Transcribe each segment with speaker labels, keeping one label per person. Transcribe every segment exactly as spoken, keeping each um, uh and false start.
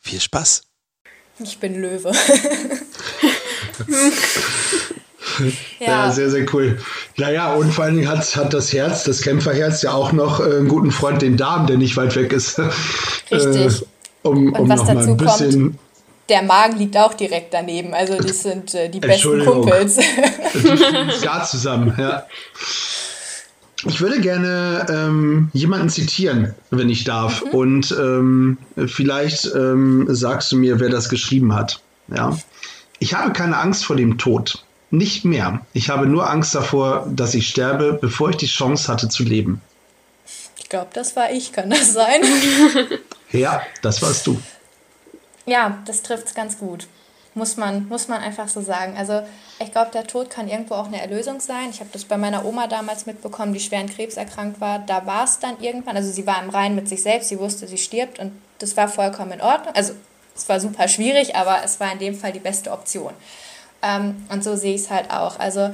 Speaker 1: Viel Spaß.
Speaker 2: Ich bin Löwe.
Speaker 3: Ja. ja, sehr, sehr cool. Naja, und vor allen Dingen hat, hat das Herz, das Kämpferherz ja auch noch äh, einen guten Freund, den Darm, der nicht weit weg ist.
Speaker 2: Richtig.
Speaker 3: Äh, um,
Speaker 2: und
Speaker 3: um
Speaker 2: was
Speaker 3: noch mal
Speaker 2: dazu
Speaker 3: ein bisschen
Speaker 2: kommt, der Magen liegt auch direkt daneben. Also das sind äh, die besten Kumpels.
Speaker 3: Die spielen das Jahr zusammen, ja. Ich würde gerne ähm, jemanden zitieren, wenn ich darf. Mhm. Und ähm, vielleicht ähm, sagst du mir, wer das geschrieben hat. Ja. Ich habe keine Angst vor dem Tod. Nicht mehr. Ich habe nur Angst davor, dass ich sterbe, bevor ich die Chance hatte zu leben.
Speaker 2: Ich glaube, das war ich. Kann das sein?
Speaker 3: Ja, das warst du.
Speaker 2: Ja, das trifft es ganz gut. Muss man, muss man einfach so sagen. Also ich glaube, der Tod kann irgendwo auch eine Erlösung sein. Ich habe das bei meiner Oma damals mitbekommen, die schwer an Krebs erkrankt war. Da war es dann irgendwann, also sie war im Reinen mit sich selbst, sie wusste, sie stirbt und das war vollkommen in Ordnung. Also es war super schwierig, aber es war in dem Fall die beste Option. Ähm, und so sehe ich es halt auch. Also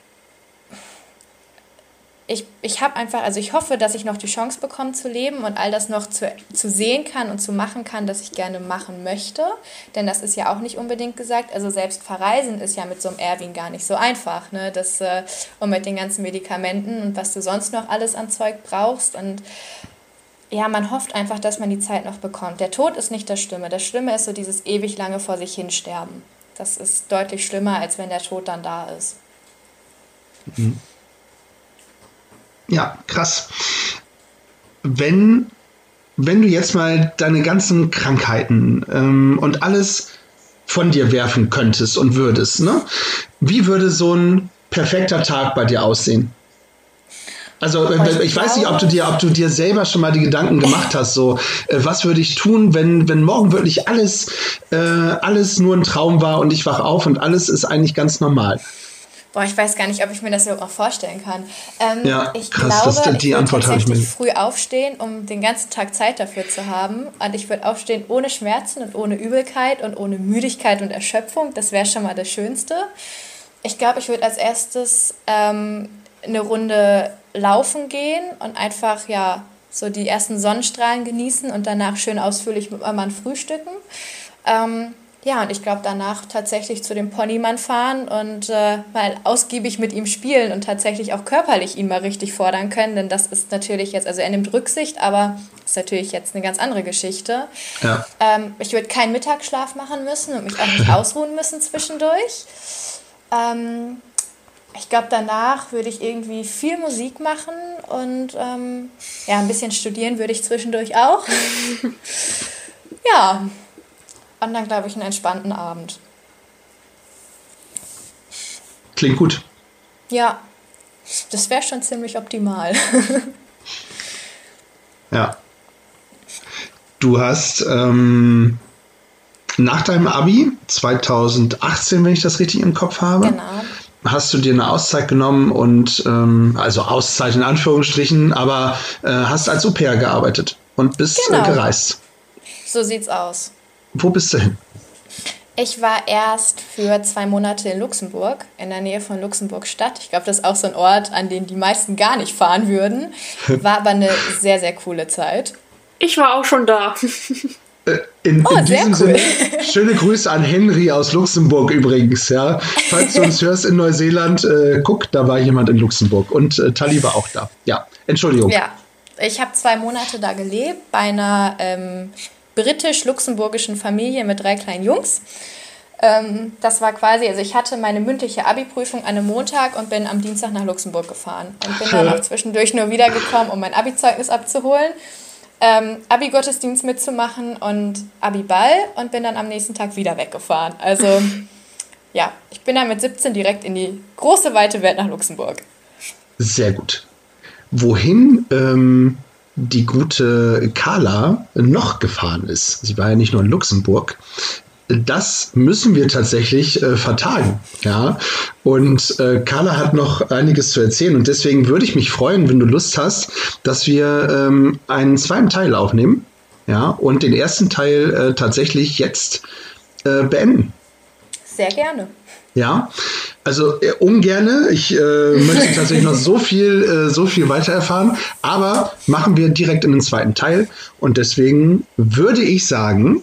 Speaker 2: ich, ich habe einfach, also ich hoffe, dass ich noch die Chance bekomme zu leben und all das noch zu, zu sehen kann und zu machen kann, das ich gerne machen möchte. Denn das ist ja auch nicht unbedingt gesagt. Also selbst verreisen ist ja mit so einem Erwin gar nicht so einfach, ne? Das, äh, und mit den ganzen Medikamenten und was du sonst noch alles an Zeug brauchst. Und ja, man hofft einfach, dass man die Zeit noch bekommt. Der Tod ist nicht das Schlimme. Das Schlimme ist so dieses ewig lange vor sich hinsterben. Das ist deutlich schlimmer, als wenn der Tod dann da ist.
Speaker 3: Mhm. Ja, krass. Wenn, wenn du jetzt mal deine ganzen Krankheiten ähm, und alles von dir werfen könntest und würdest, ne? Wie würde so ein perfekter Tag bei dir aussehen? Also ich, ich weiß nicht, ob du dir, ob du dir selber schon mal die Gedanken gemacht hast, so äh, was würde ich tun, wenn, wenn morgen wirklich alles, äh, alles nur ein Traum war und ich wach auf und alles ist eigentlich ganz normal.
Speaker 2: Boah, ich weiß gar nicht, ob ich mir das überhaupt auch vorstellen kann. Ähm,
Speaker 3: ja,
Speaker 2: ich
Speaker 3: krass,
Speaker 2: glaube,
Speaker 3: das, die
Speaker 2: ich würde
Speaker 3: Antwort
Speaker 2: tatsächlich
Speaker 3: ich
Speaker 2: früh aufstehen, um den ganzen Tag Zeit dafür zu haben. Und ich würde aufstehen ohne Schmerzen und ohne Übelkeit und ohne Müdigkeit und Erschöpfung. Das wäre schon mal das Schönste. Ich glaube, ich würde als erstes ähm, eine Runde laufen gehen und einfach ja so die ersten Sonnenstrahlen genießen und danach schön ausführlich mit meinem Mann frühstücken. Ähm, Ja, und ich glaube, danach tatsächlich zu dem Ponymann fahren und äh, mal ausgiebig mit ihm spielen und tatsächlich auch körperlich ihn mal richtig fordern können, denn das ist natürlich jetzt, also er nimmt Rücksicht, aber das ist natürlich jetzt eine ganz andere Geschichte.
Speaker 3: Ja.
Speaker 2: Ähm, ich würde keinen Mittagsschlaf machen müssen und mich auch nicht ausruhen müssen zwischendurch. Ähm, ich glaube, danach würde ich irgendwie viel Musik machen und ähm, ja, ein bisschen studieren würde ich zwischendurch auch. Ja. Und dann, glaube ich, einen entspannten Abend.
Speaker 3: Klingt gut.
Speaker 2: Ja, das wäre schon ziemlich optimal.
Speaker 3: Ja. Du hast ähm, nach deinem Abi, zwanzig achtzehn, wenn ich das richtig im Kopf habe,
Speaker 2: genau.
Speaker 3: hast du dir eine Auszeit genommen und, ähm, also Auszeit in Anführungsstrichen, aber äh, hast als Au-pair gearbeitet und bist
Speaker 2: genau.
Speaker 3: äh, gereist.
Speaker 2: So sieht's aus.
Speaker 3: Wo bist du hin?
Speaker 2: Ich war erst für zwei Monate in Luxemburg, in der Nähe von Luxemburg-Stadt. Ich glaube, das ist auch so ein Ort, an den die meisten gar nicht fahren würden. War aber eine sehr, sehr coole Zeit.
Speaker 4: Ich war auch schon da.
Speaker 3: In,
Speaker 2: oh,
Speaker 3: in
Speaker 2: sehr
Speaker 3: diesem
Speaker 2: cool.
Speaker 3: Sinne, schöne Grüße an Henry aus Luxemburg übrigens. Ja. Falls du uns hörst in Neuseeland, äh, guck, da war jemand in Luxemburg. Und äh, Tali war auch da. Ja, Entschuldigung.
Speaker 2: Ja, ich habe zwei Monate da gelebt, bei einer ähm, britisch-luxemburgischen Familie mit drei kleinen Jungs. Ähm, das war quasi, also ich hatte meine mündliche Abi-Prüfung an einem Montag und bin am Dienstag nach Luxemburg gefahren. Und bin dann auch zwischendurch nur wiedergekommen, um mein Abi-Zeugnis abzuholen, ähm, Abi-Gottesdienst mitzumachen und Abi-Ball und bin dann am nächsten Tag wieder weggefahren. Also ja, ich bin dann mit siebzehn direkt in die große, weite Welt nach Luxemburg.
Speaker 3: Sehr gut. Wohin ähm, die gute Carla noch gefahren ist, sie war ja nicht nur in Luxemburg, das müssen wir tatsächlich äh, vertagen. Ja? Und äh, Carla hat noch einiges zu erzählen und deswegen würde ich mich freuen, wenn du Lust hast, dass wir ähm, einen zweiten Teil aufnehmen, ja, und den ersten Teil äh, tatsächlich jetzt äh, beenden.
Speaker 2: Sehr gerne.
Speaker 3: Ja, also äh, ungerne. Ich äh, möchte tatsächlich noch so viel, äh, so viel weiter erfahren, aber machen wir direkt in den zweiten Teil und deswegen würde ich sagen,